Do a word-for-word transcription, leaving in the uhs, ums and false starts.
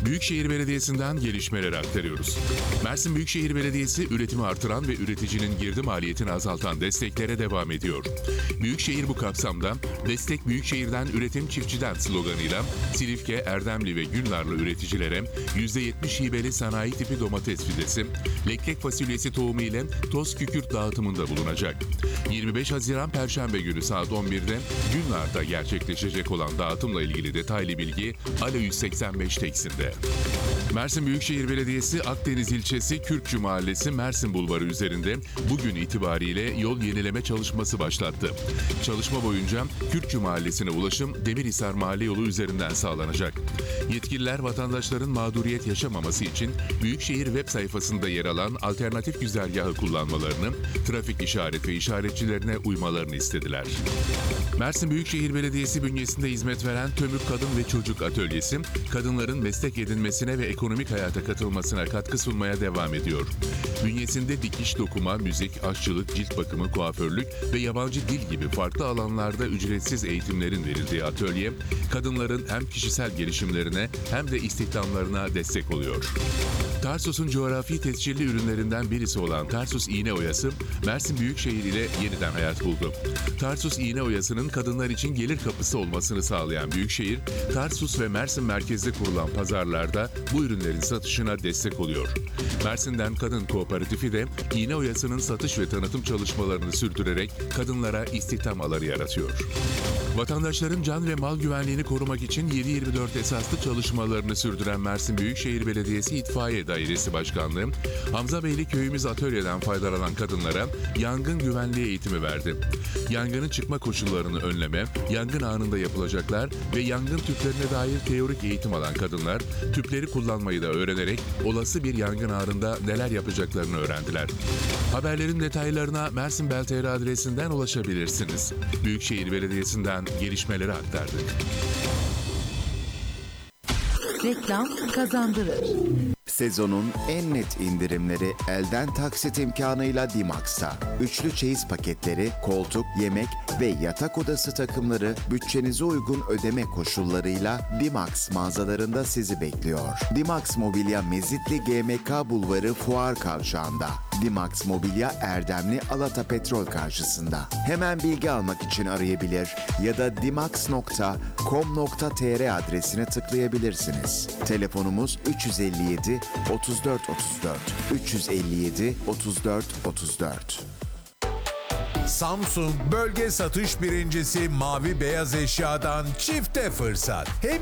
Büyükşehir Belediyesi'nden gelişmeleri aktarıyoruz. Mersin Büyükşehir Belediyesi üretimi artıran ve üreticinin girdi maliyetini azaltan desteklere devam ediyor. Büyükşehir bu kapsamda "Destek Büyükşehir'den Üretim Çiftçiden" sloganıyla Silifke, Erdemli ve Gülnarlı üreticilere yüzde yetmiş hibeli sanayi tipi domates fidesi, leklek fasulyesi tohumu ile toz kükürt dağıtımında bulunacak. yirmi beş Haziran Perşembe günü saat on birde Gülnar'da gerçekleşecek olan dağıtımla ilgili detaylı bilgi Alo yüz seksen beş Teksin'de. Mersin Büyükşehir Belediyesi Akdeniz ilçesi Kürkçü Mahallesi Mersin Bulvarı üzerinde bugün itibariyle yol yenileme çalışması başlattı. Çalışma boyunca Kürkçü Mahallesi'ne ulaşım Demirhisar Mahalle yolu üzerinden sağlanacak. Yetkililer vatandaşların mağduriyet yaşamaması için Büyükşehir web sayfasında yer alan alternatif güzergahı kullanmalarını, trafik işaret ve işaretçilerine uymalarını istediler. Mersin Büyükşehir Belediyesi bünyesinde hizmet veren Tömür Kadın ve Çocuk Atölyesi, kadınların meslek edinmesine ve ekonomik hayata katılmasına katkı sunmaya devam ediyor. Bünyesinde dikiş, dokuma, müzik, aşçılık, cilt bakımı, kuaförlük ve yabancı dil gibi farklı alanlarda ücretsiz eğitimlerin verildiği atölye, kadınların hem kişisel gelişimlerine hem de istihdamlarına destek oluyor. Tarsus'un coğrafi tescilli ürünlerinden birisi olan Tarsus İğne Oyası, Mersin Büyükşehir ile yeniden hayat buldu. Tarsus İğne Oyası'nın kadınlar için gelir kapısı olmasını sağlayan Büyükşehir, Tarsus ve Mersin merkezde kurulan pazarlarda bu ürünlerin satışına destek oluyor. Mersin'den Kadın Kooperatifi de İğne Oyası'nın satış ve tanıtım çalışmalarını sürdürerek kadınlara istihdam alanı yaratıyor. Vatandaşların can ve mal güvenliğini korumak için yedi yirmi dört esaslı çalışmalarını sürdüren Mersin Büyükşehir Belediyesi İtfaiye Dairesi Başkanlığı, Hamza Beyli köyümüz atölyeden faydalanan kadınlara yangın güvenliği eğitimi verdi. Yangının çıkma koşullarını önleme, yangın anında yapılacaklar ve yangın tüplerine dair teorik eğitim alan kadınlar, tüpleri kullanmayı da öğrenerek olası bir yangın anında neler yapacaklarını öğrendiler. Haberlerin detaylarına Mersin Bel T R adresinden ulaşabilirsiniz. Büyükşehir Belediyesi'nden gelişmeleri aktardık. Reklam kazandırır. Sezonun en net indirimleri elden taksit imkanıyla Dimax'ta. Üçlü çeyiz paketleri, koltuk, yemek ve yatak odası takımları bütçenize uygun ödeme koşullarıyla Dimax mağazalarında sizi bekliyor. Dimax Mobilya Mezitli G M K Bulvarı Fuar Kavşağı'nda. Dimax Mobilya Erdemli Alata Petrol karşısında. Hemen bilgi almak için arayabilir ya da dimax nokta com nokta tr adresine tıklayabilirsiniz. Telefonumuz üç yüz elli yedi otuz dört otuz dört üç yüz elli yedi otuz dört otuz dört. Samsung bölge satış birincisi Mavi Beyaz Eşya'dan çifte fırsat. Hem